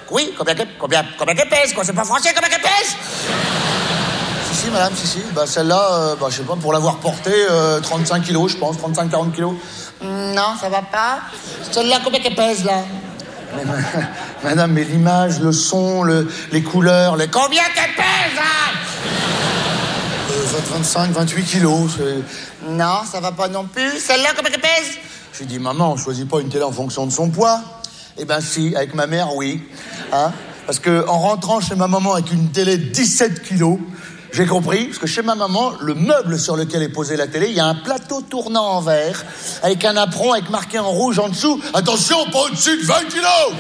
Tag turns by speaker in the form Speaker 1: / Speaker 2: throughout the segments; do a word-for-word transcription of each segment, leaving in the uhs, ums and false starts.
Speaker 1: Oui, combien qu'elle combien, combien qu'elle pèse, quoi? C'est pas français, combien qu'elle pèse? Si, si, madame, si, si. Bah, celle-là, euh, bah, je sais pas, pour l'avoir portée, euh, trente-cinq kilos, je pense, trente-cinq à quarante kilos. Mm, non, ça va pas. Celle-là, combien qu'elle pèse, là? Mais, madame, mais l'image, le son, le, les couleurs, les... Combien qu'elle pèse, là? euh, vingt, vingt-cinq, vingt-huit kilos, c'est... Non, ça va pas non plus. Celle-là, combien qu'elle pèse? Je lui dis, maman, on choisit pas une télé en fonction de son poids. Eh ben si, avec ma mère, oui. Hein? Parce que en rentrant chez ma maman avec une télé de dix-sept kilos, j'ai compris, parce que chez ma maman, le meuble sur lequel est posée la télé, il y a un plateau tournant en verre, avec un apron, avec marqué en rouge en dessous, attention, pas au-dessus de vingt kilos!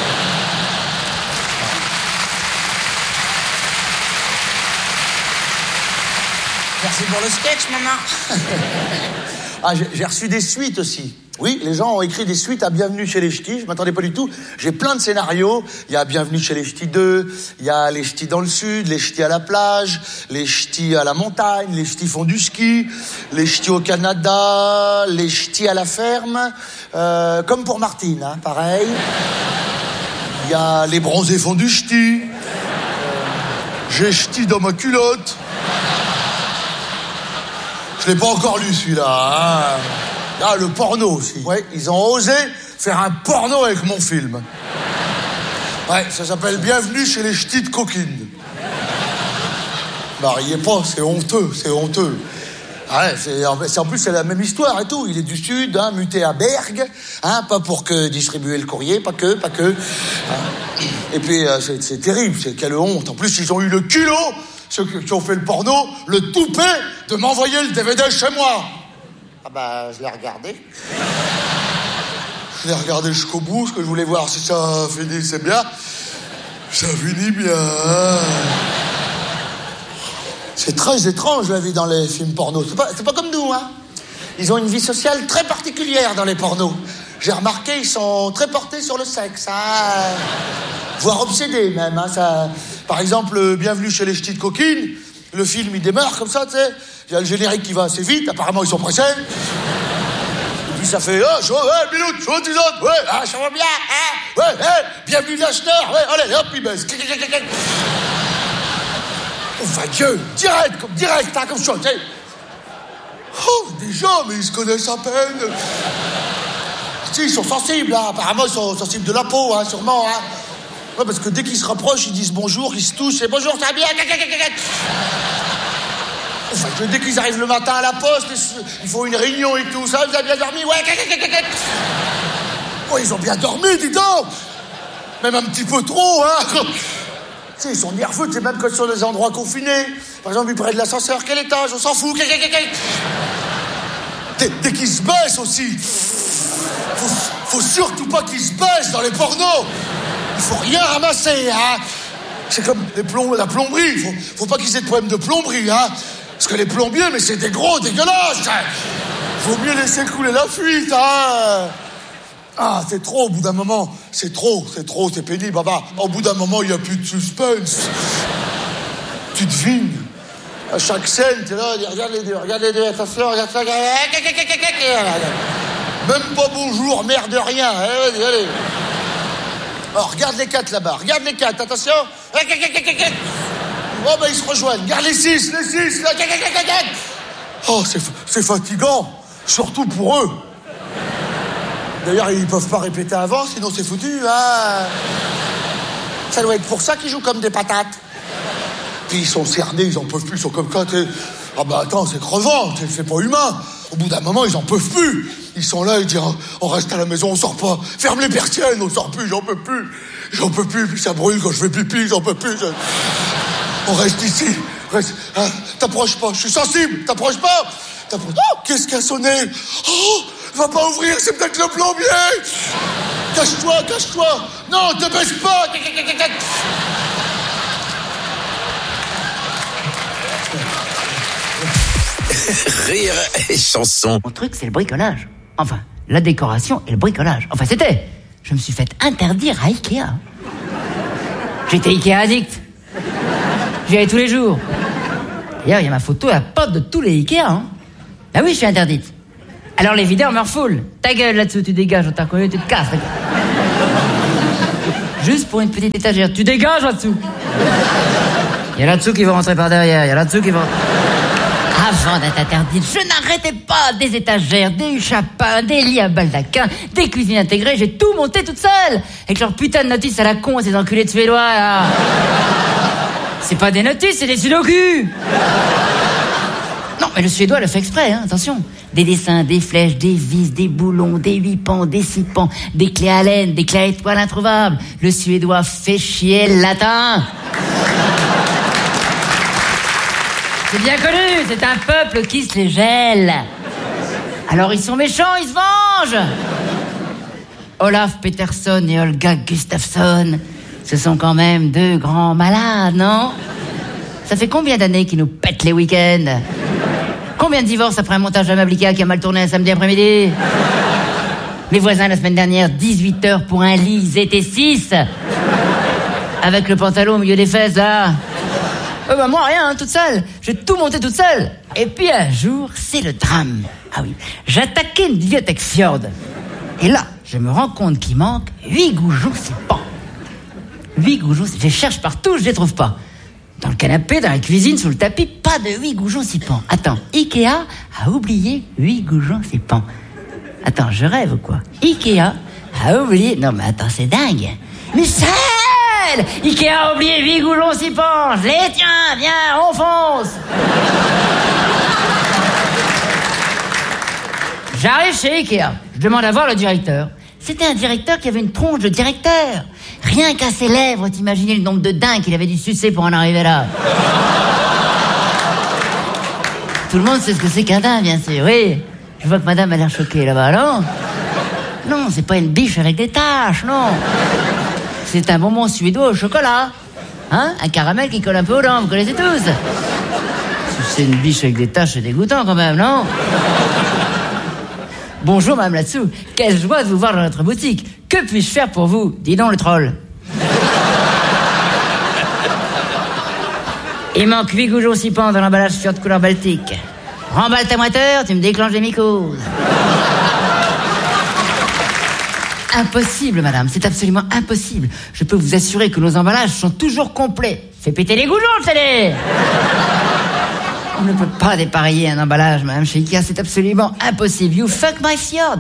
Speaker 1: Merci pour le sketch, maman. Ah, j'ai, j'ai reçu des suites aussi. Oui, les gens ont écrit des suites à Bienvenue chez les Ch'tis. Je m'attendais pas du tout. J'ai plein de scénarios. Il y a Bienvenue chez les Ch'tis deux. Il y a les Ch'tis dans le sud, les Ch'tis à la plage, les Ch'tis à la montagne, les Ch'tis font du ski, les Ch'tis au Canada, les Ch'tis à la ferme. Euh, comme pour Martine, hein, pareil. Il y a les bronzés font du ch'ti. Euh, j'ai ch'ti dans ma culotte. Je l'ai pas encore lu, celui-là. Hein. Ah, le porno aussi. Ouais, ils ont osé faire un porno avec mon film. Ouais, ça s'appelle Bienvenue chez les ch'tis de coquine. Bah, riez pas, c'est honteux, c'est honteux. Ouais, c'est, c'est, en plus, c'est la même histoire et tout. Il est du sud, hein, muté à Bergue, hein, pas pour que distribuer le courrier, pas que, pas que. Hein. Et puis, euh, c'est, c'est terrible, c'est quelle honte. En plus, ils ont eu le culot, ceux qui ont fait le porno, le toupet, de m'envoyer le D V D chez moi. Ah bah, je l'ai regardé. Je l'ai regardé jusqu'au bout, parce que je voulais voir si ça finit, c'est bien. Ça finit bien. C'est très étrange, la vie dans les films pornos. C'est pas, c'est pas comme nous, hein. Ils ont une vie sociale très particulière dans les pornos. J'ai remarqué, ils sont très portés sur le sexe, hein. Voire obsédés, même, hein. Ça... Par exemple, Bienvenue chez les ch'tis de coquine, le film, il démarre comme ça, tu sais. Il y a le générique qui va assez vite, apparemment, ils sont pressés. Et puis ça fait, oh, je vois, ouais, minute, je vois, dix ans, ouais, ah, ça va bien, hein. Ouais, hey, Bienvenue Lacheneur, ouais, allez, hop, il baisse. Enfin, Dieu, direct, comme direct, hein, comme ça, tu sais. Oh, déjà, mais ils se connaissent à peine. Si, ils sont sensibles, hein. Apparemment, ils sont sensibles de la peau, hein, sûrement, hein. Ouais, parce que dès qu'ils se rapprochent, ils disent bonjour, ils se touchent, et bonjour, ça va bien. Enfin, que dès qu'ils arrivent le matin à la poste, ils font une réunion et tout ça, vous avez bien dormi? Ouais. Oh, ils ont bien dormi, dis donc. Même un petit peu trop, hein. Tu sais, ils sont nerveux, tu sais, même quand ils sont dans des endroits confinés. Par exemple, ils prennent l'ascenseur, quel étage? On s'en fout. Dès, dès qu'ils se baissent aussi. Faut, faut surtout pas qu'ils se baissent dans les pornos. Il faut rien ramasser, hein. C'est comme les plomb, la plomberie. Faut, faut pas qu'ils aient de problème de plomberie, hein. Parce que les plombiers, mais c'est des gros dégueulasses. Faut mieux laisser couler la fuite, hein. Ah, c'est trop, au bout d'un moment. C'est trop, c'est trop, c'est pénible, baba. Au bout d'un moment, il n'y a plus de suspense. Tu devines. À chaque scène, t'es là, regarde les deux, regarde les deux, attention, regarde ça, regarde. Même pas bonjour, merde de rien. Allez, allez. Alors, regarde les quatre là-bas, regarde les quatre, attention. Oh, ben ils se rejoignent. Regarde les six, les six. Oh, c'est, c'est fatigant, surtout pour eux. D'ailleurs, ils peuvent pas répéter avant, sinon c'est foutu, hein. Ça doit être pour ça qu'ils jouent comme des patates. Puis ils sont cernés, ils en peuvent plus, ils sont comme ça, t'sais. Ah bah attends, c'est crevant, t'sais, c'est pas humain. Au bout d'un moment, ils en peuvent plus. Ils sont là, ils disent, on reste à la maison, on sort pas. Ferme les persiennes, on sort plus, j'en peux plus. J'en peux plus, puis ça brûle quand je fais pipi, j'en peux plus. Je... On reste ici. Reste... Hein, t'approches pas, je suis sensible, t'approches pas. T'approches... Oh, qu'est-ce qui a sonné? Oh, va pas ouvrir, c'est peut-être le plombier. Cache-toi, cache-toi. Non, te baisse pas.
Speaker 2: Rire et chanson.
Speaker 3: Mon truc, c'est le bricolage. Enfin, la décoration et le bricolage. Enfin, c'était. Je me suis fait interdire à Ikea. J'étais Ikea addict. J'y allais tous les jours. D'ailleurs, il y a ma photo à la porte de tous les Ikea. Hein. Bah oui, je suis interdite. Alors les videurs me refoulent. Ta gueule là-dessous, tu dégages, on t'a reconnu, tu te casses. Juste pour une petite étagère. Tu dégages là-dessous. Il y a là-dessous qui vont rentrer par derrière. Il y a là-dessous qui vont... Avant d'être interdite, je n'arrêtais pas des étagères, des chapins, des lits à baldaquin, des cuisines intégrées. J'ai tout monté toute seule. Avec leur putain de notice à la con, ces enculés de Suédois, là. C'est pas des notices, c'est des sudoku. Non, mais le Suédois le fait exprès, hein, attention. Des dessins, des flèches, des vis, des boulons, des huit pans, des six pans, des clés à laine, des clés à étoiles introuvables. Le Suédois fait chier le latin. C'est bien connu, c'est un peuple qui se les gèle. Alors ils sont méchants, ils se vengent. Olaf Peterson et Olga Gustafsson, ce sont quand même deux grands malades, non? Ça fait combien d'années qu'ils nous pètent les week-ends? Combien de divorces après un montage de meuble Ikea qui a mal tourné un samedi après-midi? Mes voisins la semaine dernière, dix-huit heures pour un lit, ils étaient six. Avec le pantalon au milieu des fesses, là. Euh, bah, moi, rien, hein, toute seule. J'ai tout monté toute seule. Et puis un jour, c'est le drame. Ah oui, j'attaquais une bibliothèque Fjord. Et là, je me rends compte qu'il manque huit goujons sipans. Huit goujons, je cherche partout, je les trouve pas. Dans le canapé, dans la cuisine, sous le tapis, pas de huit goujons sipans. Attends, Ikea a oublié huit goujons sipans. Attends, je rêve ou quoi? Ikea a oublié... Non, mais attends, c'est dingue. Michel! Ikea a oublié huit goujons sipans. Je les tiens, viens, on fonce. J'arrive chez Ikea. Je demande à voir le directeur. C'était un directeur qui avait une tronche de directeur. Rien qu'à ses lèvres, t'imaginais le nombre de dingues qu'il avait dû sucer pour en arriver là. Tout le monde sait ce que c'est qu'un dingue, bien sûr, oui. Je vois que madame a l'air choquée là-bas, non? Non, c'est pas une biche avec des taches, non. C'est un bonbon suédois au chocolat. Hein? Un caramel qui colle un peu aux dents, vous connaissez tous. C'est une biche avec des taches, c'est dégoûtant quand même, non? Bonjour, madame là-dessous. Quelle joie de vous voir dans notre boutique. Que puis-je faire pour vous? Dis donc, le troll. Il manque huit goujons sipans dans l'emballage Fjord couleur baltique. Remballe ta moiteur, tu me déclenches les mycoses. Impossible, madame, c'est absolument impossible. Je peux vous assurer que nos emballages sont toujours complets. Fais péter les goujons, le télé. On ne peut pas dépareiller un emballage, madame, chez Ikea, c'est absolument impossible. You fuck my Fjord.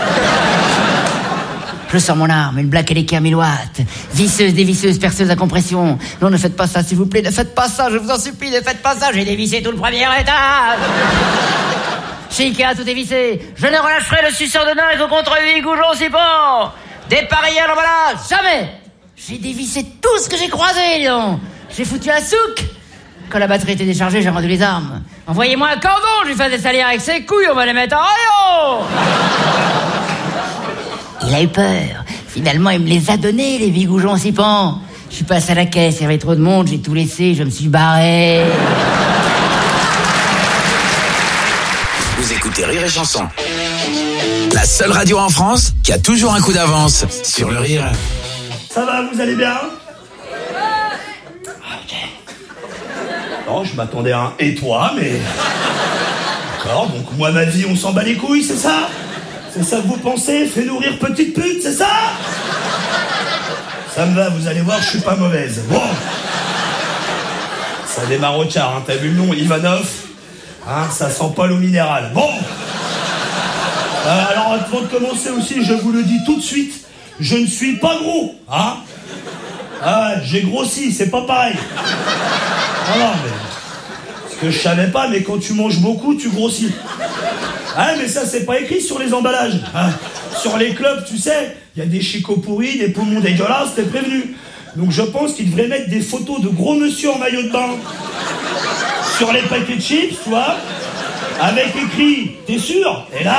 Speaker 3: Je sors mon arme, une Black Elika mille watts. Visseuse, dévisseuse, perceuse à compression. Non, ne faites pas ça, s'il vous plaît, ne faites pas ça, je vous en supplie, ne faites pas ça. J'ai dévissé tout le premier étage. Chez Ikea, tout est vissé. Je ne relâcherai le suceur de nain que contre huit goujons sipans. Dépareiller un emballage, jamais. J'ai dévissé tout ce que j'ai croisé, dis donc. J'ai foutu un souk. Quand la batterie était déchargée, j'ai rendu les armes. Envoyez-moi un cordon, je lui fais des salières avec ses couilles, on va les mettre en rayon. Il a eu peur. Finalement, il me les a donnés, les huit goujons sipans. Je suis passé à la caisse, il y avait trop de monde, j'ai tout laissé, je me suis barré.
Speaker 2: Vous écoutez Rire et Chanson. La seule radio en France qui a toujours un coup d'avance sur le rire.
Speaker 4: Ça va, vous allez bien? Non, je m'attendais à un « et toi », mais... D'accord, donc moi, ma vie, on s'en bat les couilles, c'est ça? C'est ça que vous pensez? Fais nourrir petite pute, c'est ça? Ça me va, vous allez voir, je suis pas mauvaise. Bon. Ça démarre au char, hein, t'as vu le nom, Ivanov? Hein, ça sent pas l'eau minérale. Bon. Euh, alors, avant de commencer aussi, je vous le dis tout de suite, je ne suis pas gros, hein? Ah, j'ai grossi, c'est pas pareil. Ah non, mais... Ce que je savais pas, mais quand tu manges beaucoup, tu grossis. Ah, mais ça, c'est pas écrit sur les emballages. Hein. Sur les clubs, tu sais, il y a des chicots pourris, des poumons dégueulasses, t'es prévenu. Donc je pense qu'ils devraient mettre des photos de gros monsieur en maillot de bain sur les paquets de chips, tu vois, avec écrit « T'es sûr ?» Et là...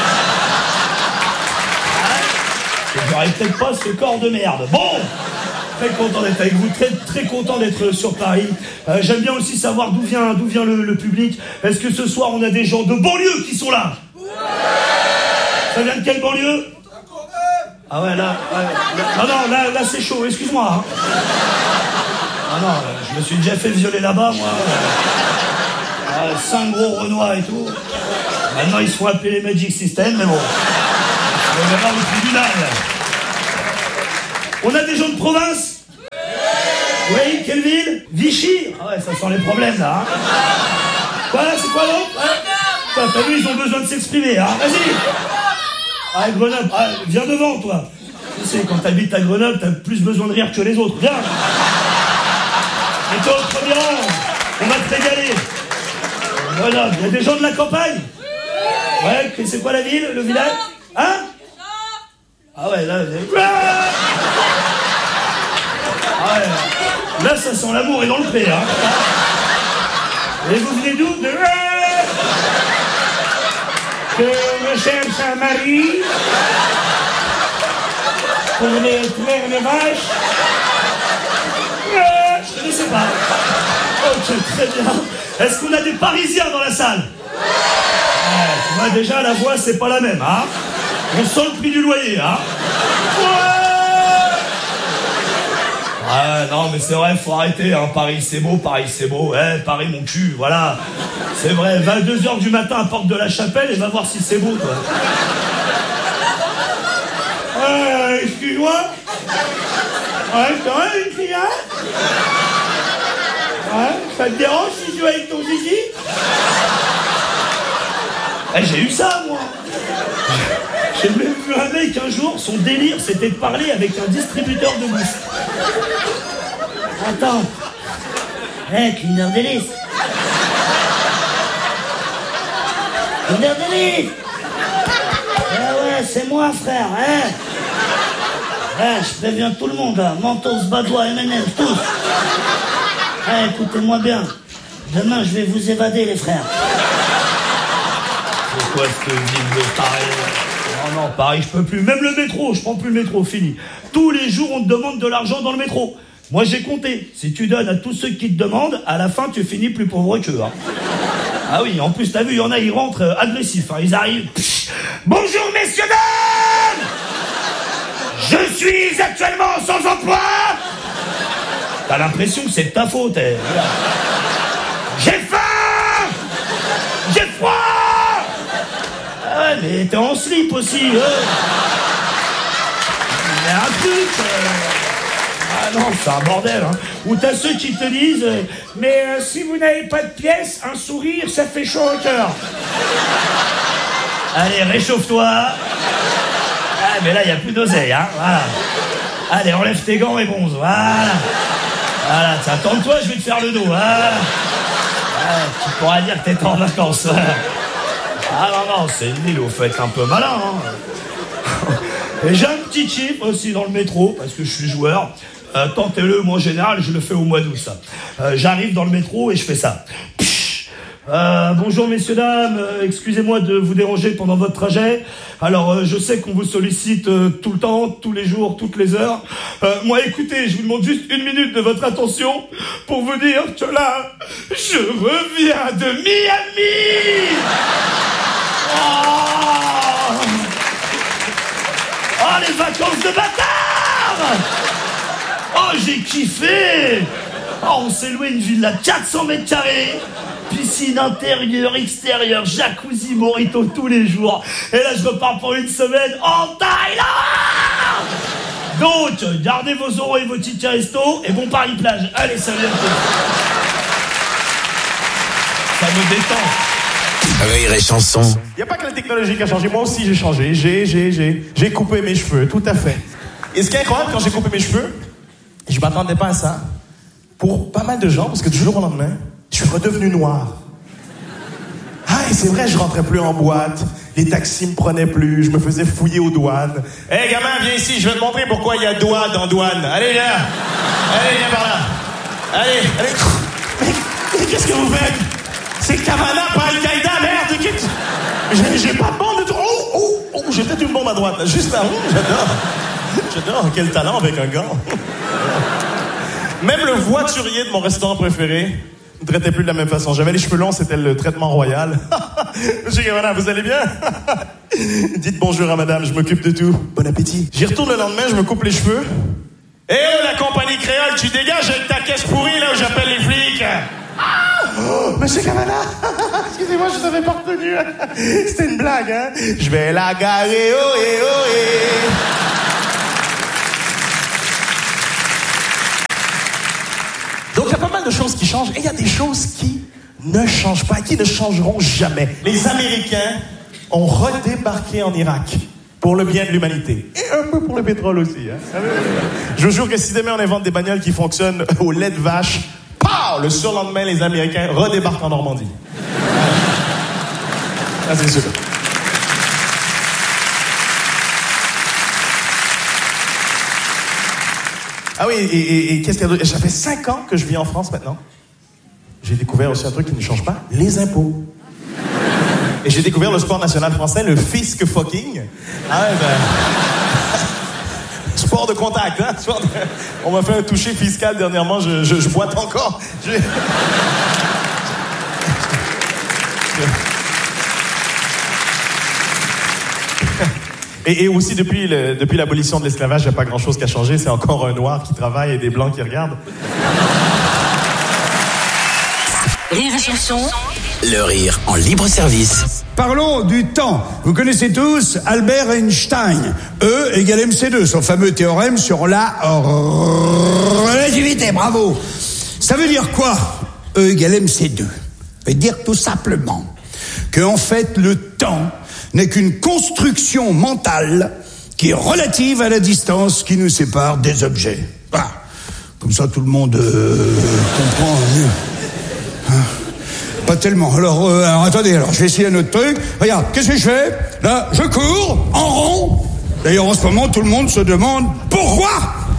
Speaker 4: Hein, j'aurais peut-être pas ce corps de merde. Bon, très content d'être avec vous, très, très content d'être sur Paris. Euh, j'aime bien aussi savoir d'où vient, d'où vient le, le public. Est-ce que ce soir, on a des gens de banlieue qui sont là? Ouais. Ça vient de quelle banlieue? Ah ouais, là... Ouais, là non, non, là, là c'est chaud, excuse-moi. Hein. Ah non, je me suis déjà fait violer là-bas, moi. Euh, cinq gros Renois et tout. Maintenant, ils se font appeler les Magic System, mais bon. On verra au tribunal. On a des gens de province? Oui, quelle ville? Vichy? Ah ouais, ça sent les problèmes, là. Hein. Quoi, c'est quoi, l'autre? T'as, t'as vu, ils ont besoin de s'exprimer, hein. Vas-y. Ah, Grenoble. Ah, viens devant, toi. Tu sais, quand t'habites à Grenoble, t'as plus besoin de rire que les autres. Viens. Et toi, au premier rang, on va te régaler. Grenoble, il y a des gens de la campagne? Ouais, c'est quoi la ville, le village? Hein? Ah ouais, là... Ah ouais, là, ça sent l'amour et dans le pré, hein. Et vous venez d'où? De... Que je cherche un mari pour les traire les vaches. Je ne sais pas. Ok, très bien. Est-ce qu'on a des Parisiens dans la salle? Ouais, tu vois, déjà, la voix, c'est pas la même, hein. On sent le prix du loyer, hein. Ah non, mais c'est vrai, faut arrêter, hein. Paris c'est beau, Paris c'est beau, eh, Paris mon cul, voilà. C'est vrai, vingt-deux heures du matin à Porte de la Chapelle et va voir si c'est beau, toi. Euh, excuse-moi. Ouais, c'est vrai, une fille, hein? Ouais, ça te dérange si je joue avec ton zizi? Eh, j'ai eu ça, moi. J'ai même vu un mec un jour, son délire, c'était de parler avec un distributeur de bouffe. Attends. Eh, hey, Kinder Delice. Kinder Delice. Eh ouais, c'est moi, frère, hein. Eh, je préviens tout le monde, là. Mentos, Badois, M and M, tous. Eh, écoutez-moi bien. Demain, je vais vous évader, les frères. C'est quoi cette ville de Paris? Non, non, Paris, je peux plus. Même le métro, je prends plus le métro, fini. Tous les jours, on te demande de l'argent dans le métro. Moi, j'ai compté. Si tu donnes à tous ceux qui te demandent, à la fin, tu finis plus pauvre qu'eux. Hein. Ah oui, en plus, t'as vu, il y en a, ils rentrent euh, agressifs. Hein. Ils arrivent... Pff, bonjour, messieurs, dames! Je suis actuellement sans emploi. T'as l'impression que c'est de ta faute. Eh. J'ai faim. J'ai froid. Ah ouais, mais t'es en slip aussi. Euh. Il y a un truc. Euh... Ah non, c'est un bordel. Hein. Ou t'as ceux qui te disent euh, mais euh, si vous n'avez pas de pièces, un sourire, ça fait chaud au cœur. Allez, réchauffe-toi. Ah, mais là, il n'y a plus d'oseille, hein. Voilà. Allez, enlève tes gants et bronze. Voilà. Voilà, tiens, tente-toi, je vais te faire le dos. Voilà. Voilà, tu pourras dire que t'es en vacances. Ah non, non, c'est une ville où faut être un peu malin. Hein. Et j'ai un petit chip aussi dans le métro, parce que je suis joueur. Euh, tentez-le, moi en général, je le fais au mois d'août, ça. Euh, j'arrive dans le métro et je fais ça. Euh, bonjour messieurs, dames, euh, excusez-moi de vous déranger pendant votre trajet. Alors euh, je sais qu'on vous sollicite euh, tout le temps, tous les jours, toutes les heures. Euh, moi écoutez, je vous demande juste une minute de votre attention pour vous dire que là, je reviens de Miami. Oh, oh les vacances de bâtard. Oh j'ai kiffé. Oh on s'est loué une villa de quatre cents mètres carrés. Piscine intérieure, extérieure, jacuzzi, mojito tous les jours. Et là, je repars pour une semaine en Thaïlande. Donc, gardez vos euros et vos tickets resto et bon Paris-Plage. Allez, salut à tous. Ça me détend.
Speaker 2: Rire et chanson.
Speaker 5: Il n'y a pas que la technologie qui a changé. Moi aussi, j'ai changé. J'ai, j'ai, j'ai, j'ai coupé mes cheveux, tout à fait. Et ce qui est incroyable, quand j'ai coupé mes cheveux, je m'attendais pas à ça. Pour pas mal de gens, parce que du jour au lendemain, je suis redevenu noir. Ah, et c'est vrai, je rentrais plus en boîte. Les taxis me prenaient plus. Je me faisais fouiller aux douanes. Hé, hey, gamin, viens ici. Je vais te montrer pourquoi il y a doigt dans douane. Allez, viens. Allez, viens par là. Allez, allez. Mais, mais qu'est-ce que vous faites? C'est Cavana, pas Al-Qaïda, merde. J'ai, j'ai pas de bombe de tout. Oh, oh, oh, j'ai peut-être une bombe à droite. Juste là. Oh, j'adore. J'adore. Quel talent avec un gant. Même le voiturier de mon restaurant préféré ne traitait plus de la même façon. J'avais les cheveux longs, c'était le traitement royal. Monsieur Cavana, vous allez bien? Dites bonjour à madame, je m'occupe de tout. Bon appétit. J'y retourne le lendemain, je me coupe les cheveux. Eh oh, la compagnie créole, tu dégages avec ta caisse pourrie là où j'appelle les flics. Oh, monsieur Cavana, excusez-moi, je vous avais pas retenu. C'était une blague, hein? Je vais la garer, oh, eh, oh, eh. mal de choses qui changent et il y a des choses qui ne changent pas, qui ne changeront jamais. Les Américains ont redébarqué en Irak pour le bien de l'humanité. Et un peu pour le pétrole aussi. Hein. Je vous jure que si demain on invente des bagnoles qui fonctionnent au lait de vache, pow, le surlendemain, les Américains redébarquent en Normandie. Ça, c'est sûr. Ah oui, et, et, et qu'est-ce qu'il y a d'autre? Ça fait cinq ans que je vis en France maintenant. J'ai découvert aussi un truc qui ne change pas, les impôts. Et j'ai découvert le sport national français, le fisc fucking. Ah ouais, ben... sport de contact, hein? Sport de... On m'a fait un toucher fiscal dernièrement, je, je, je boite encore. Je... Et, et aussi, depuis, le, depuis l'abolition de l'esclavage, il n'y a pas grand-chose qui a changé. C'est encore un noir qui travaille et des blancs qui regardent.
Speaker 2: Rire et chanson. Le rire en libre service.
Speaker 6: Parlons du temps. Vous connaissez tous Albert Einstein. E égale M C deux, son fameux théorème sur la relativité. Bravo. Ça veut dire quoi, E égale M C deux? Ça veut dire tout simplement que, en fait, le temps n'est qu'une construction mentale qui est relative à la distance qui nous sépare des objets. Voilà. Comme ça, tout le monde euh, comprend mieux. Hein? Pas tellement. Alors, euh, alors, attendez, alors, je vais essayer un autre truc. Regarde, qu'est-ce que je fais? Là, je cours en rond. D'ailleurs, en ce moment, tout le monde se demande pourquoi.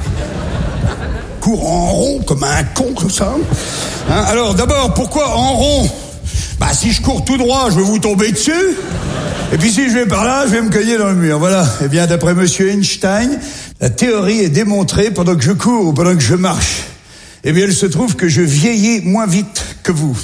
Speaker 6: Cours en rond, comme un con, comme ça. Hein? Alors, d'abord, pourquoi en rond? Bah, si je cours tout droit, je vais vous tomber dessus. Et puis si je vais par là, je vais me cogner dans le mur. Voilà. Eh bien, d'après Monsieur Einstein, la théorie est démontrée pendant que je cours ou pendant que je marche. Eh bien, il se trouve que je vieillis moins vite que vous.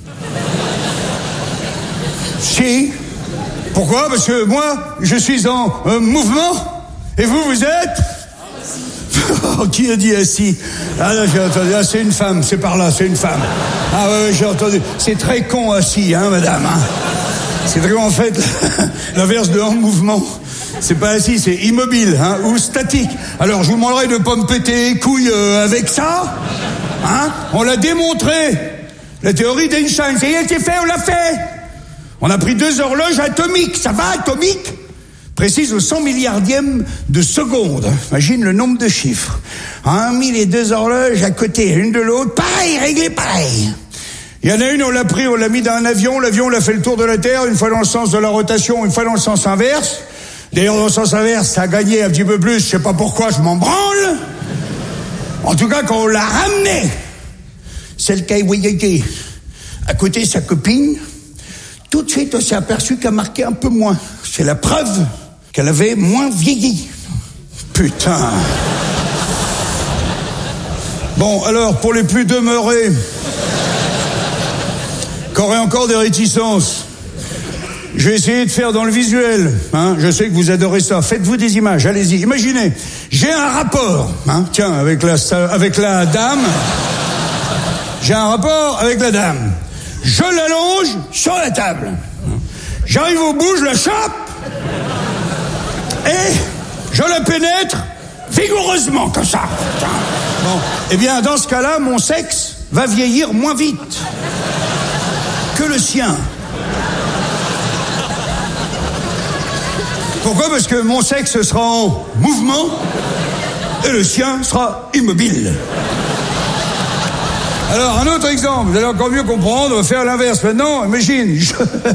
Speaker 6: Si. Pourquoi? Parce que moi, je suis en euh, mouvement. Et vous, vous êtes... Oh, qui a dit assis? Ah là, j'ai entendu. Ah, c'est une femme. C'est par là, c'est une femme. Ah ouais, j'ai entendu. C'est très con assis, hein, madame, hein. C'est vraiment en fait l'inverse de en mouvement. C'est pas assis, c'est immobile, hein, ou statique. Alors je vous demanderai de pas me péter les couilles euh, avec ça, hein. On l'a démontré, la théorie d'Einstein. Ça y est, c'est fait, on l'a fait. On a pris deux horloges atomiques, ça va, atomique, précise au cent milliardième de seconde. Imagine le nombre de chiffres. Un mis les deux horloges à côté, l'une de l'autre, pareil, réglé pareil. Il y en a une, on l'a pris, on l'a mis dans un avion, l'avion l'a fait le tour de la Terre, une fois dans le sens de la rotation, une fois dans le sens inverse. D'ailleurs, dans le sens inverse, ça a gagné un petit peu plus, je sais pas pourquoi, je m'en branle. En tout cas, quand on l'a ramené, celle qui a voyagé à côté de sa copine, tout de suite, on s'est aperçu qu'elle marquait un peu moins. C'est la preuve qu'elle avait moins vieilli. Putain. Bon, alors, pour les plus demeurés... qu'aurait encore des réticences, je vais essayer de faire dans le visuel, hein. Je sais que vous adorez ça. Faites-vous des images, allez-y. Imaginez, j'ai un rapport, hein, tiens, avec la, avec la dame. J'ai un rapport avec la dame. Je l'allonge sur la table. J'arrive au bout, je la chope. Et je la pénètre vigoureusement, comme ça. Bon, eh bien, dans ce cas-là, mon sexe va vieillir moins vite que le sien. Pourquoi? Parce que mon sexe sera en mouvement et le sien sera immobile. Alors, un autre exemple, vous allez encore mieux comprendre, on va faire l'inverse maintenant. Imagine, je,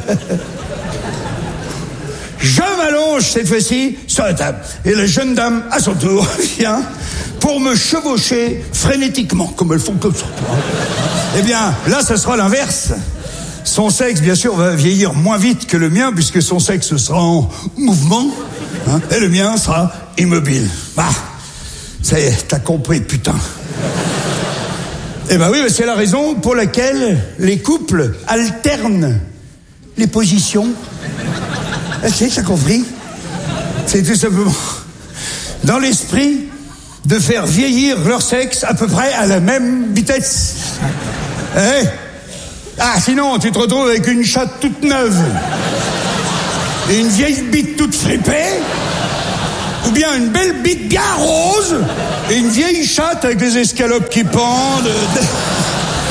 Speaker 6: je m'allonge cette fois-ci sur la table et la jeune dame, à son tour, vient pour me chevaucher frénétiquement, comme elles font comme ça. Eh bien, là, ça sera l'inverse. Son sexe, bien sûr, va vieillir moins vite que le mien, puisque son sexe sera en mouvement, hein, et le mien sera immobile. Bah, ça y est, t'as compris, putain. Eh ben oui, c'est la raison pour laquelle les couples alternent les positions. C'est, t'as compris? C'est tout simplement dans l'esprit de faire vieillir leur sexe à peu près à la même vitesse. Eh? Ah, sinon, tu te retrouves avec une chatte toute neuve et une vieille bite toute fripée, ou bien une belle bite bien rose et une vieille chatte avec les escalopes qui pendent.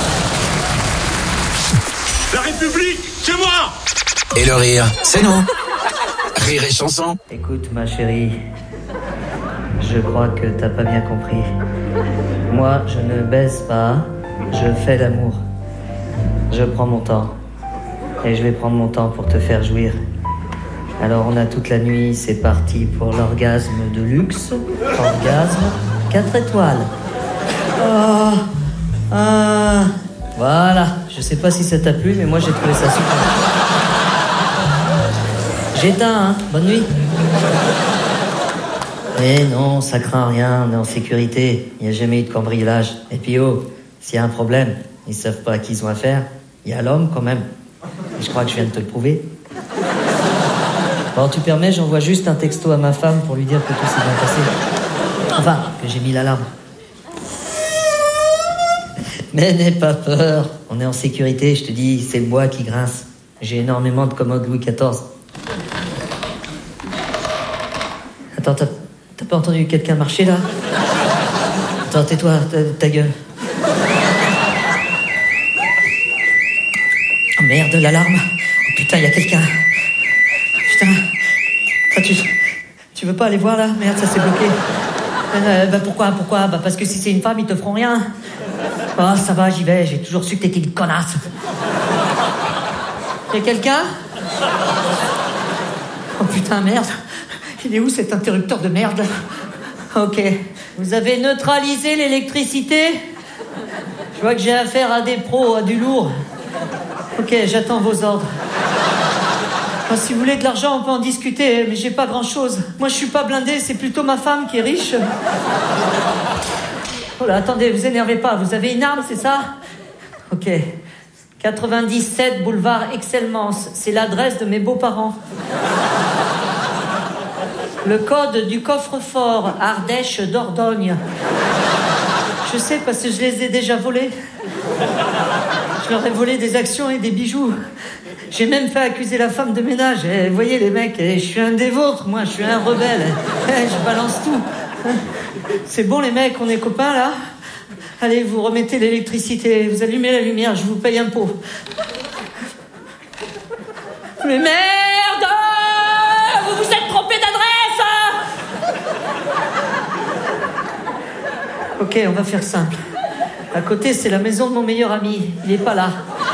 Speaker 7: La République, c'est moi.
Speaker 2: Et le rire, c'est nous. Rire et chanson.
Speaker 8: Écoute ma chérie, je crois que t'as pas bien compris. Moi, je ne baise pas, je fais l'amour. Je prends mon temps. Et je vais prendre mon temps pour te faire jouir. Alors on a toute la nuit, c'est parti pour l'orgasme de luxe. Orgasme quatre étoiles. Oh, ah, voilà, je sais pas si ça t'a plu, mais moi j'ai trouvé ça super. J'éteins, hein, bonne nuit. Eh non, ça craint rien, on est en sécurité. Il n'y a jamais eu de cambriolage. Et puis oh, s'il y a un problème, ils savent pas à qui ils ont affaire. Il y a l'homme quand même. Et je crois que je viens de te le prouver. Bon, tu permets, j'envoie juste un texto à ma femme pour lui dire que tout s'est bien passé. Enfin, que j'ai mis l'alarme. Mais n'aie pas peur, on est en sécurité, je te dis, c'est le bois qui grince. J'ai énormément de commodes Louis quatorze. Attends, t'as, t'as pas entendu quelqu'un marcher là? Attends, tais-toi, ta, ta gueule. Oh merde, l'alarme. Oh putain, y a quelqu'un. Putain. Ah, tu, tu veux pas aller voir là? Merde, ça s'est bloqué. Euh, bah pourquoi, pourquoi? Bah parce que si c'est une femme, ils te feront rien. Ah, oh, ça va, j'y vais, j'ai toujours su que t'étais une connasse. Y'a quelqu'un? Oh putain, merde. Il est où cet interrupteur de merde? Ok. Vous avez neutralisé l'électricité? Je vois que j'ai affaire à des pros, à du lourd. Ok, j'attends vos ordres. Enfin, si vous voulez de l'argent, on peut en discuter, mais j'ai pas grand-chose. Moi, je suis pas blindé, c'est plutôt ma femme qui est riche. Oh là, attendez, vous énervez pas, vous avez une arme, c'est ça? Ok. quatre-vingt-dix-sept boulevard Excellence, c'est l'adresse de mes beaux-parents. Le code du coffre-fort, Ardèche Dordogne. Je sais parce que je les ai déjà volés. Je leur ai volé des actions et des bijoux. J'ai même fait accuser la femme de ménage. Eh, vous voyez les mecs, eh, je suis un des vôtres, moi, je suis un rebelle. Eh, je balance tout. C'est bon les mecs, on est copains là? Allez, vous remettez l'électricité, vous allumez la lumière, je vous paye un pot. Mais merde! Vous vous êtes trompé d'adresse! Ok, on va faire simple. À côté, c'est la maison de mon meilleur ami. Il est pas là.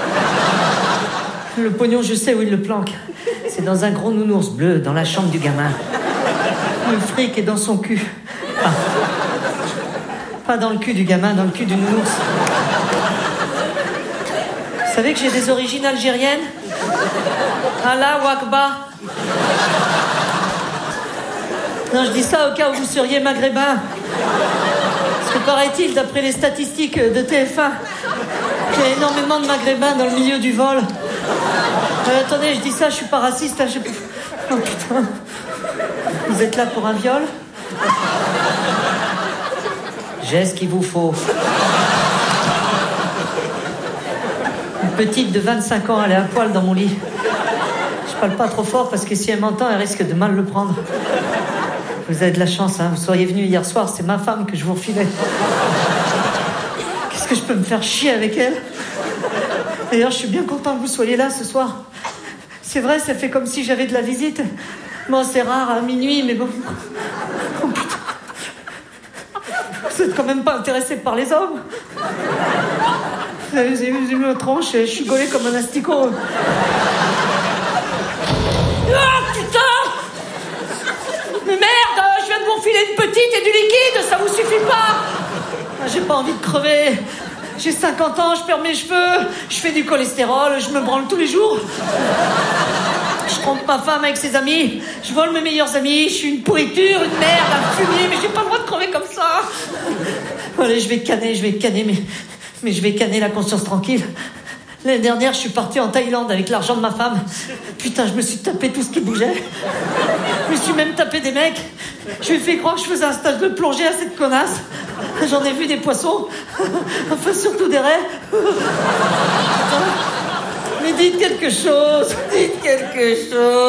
Speaker 8: Le pognon, je sais où il le planque. C'est dans un gros nounours bleu, dans la chambre du gamin. Le fric est dans son cul. Ah. Pas dans le cul du gamin, dans le cul du nounours. Vous savez que j'ai des origines algériennes? Allah Wakba. Non, je dis ça au cas où vous seriez maghrébin. Parce que paraît-il, d'après les statistiques de T F un, qu'il y a énormément de maghrébins dans le milieu du vol. Euh, attendez, je dis ça, je suis pas raciste. Hein, je... Oh putain. Vous êtes là pour un viol? J'ai ce qu'il vous faut. Une petite de vingt-cinq ans, elle est à poil dans mon lit. Je parle pas trop fort parce que si elle m'entend, elle risque de mal le prendre. Vous avez de la chance, hein. Vous seriez venu hier soir, c'est ma femme que je vous refilais. Qu'est-ce que je peux me faire chier avec elle? D'ailleurs, je suis bien content que vous soyez là ce soir. C'est vrai, ça fait comme si j'avais de la visite. Bon, c'est rare à minuit, mais bon... Oh putain. Vous êtes quand même pas intéressé par les hommes? Vous avez vu ma tronche, je suis gaulé comme un asticot. Ah putain! Mais merde, je viens de vous refiler une petite et du liquide, ça vous suffit pas? J'ai pas envie de crever. J'ai cinquante ans, je perds mes cheveux, je fais du cholestérol, je me branle tous les jours. Je trompe ma femme avec ses amis, je vole mes meilleurs amis, je suis une pourriture, une merde, un fumier, mais j'ai pas le droit de crever comme ça. Allez, je vais canner, je vais canner, mais, mais je vais canner la conscience tranquille. L'année dernière, je suis parti en Thaïlande avec l'argent de ma femme. Putain, je me suis tapé tout ce qui bougeait. Je me suis même tapé des mecs. Je lui ai fait croire que je faisais un stage de plongée à cette connasse. J'en ai vu des poissons. Enfin, surtout des raies. Mais dites quelque chose. Dites quelque chose.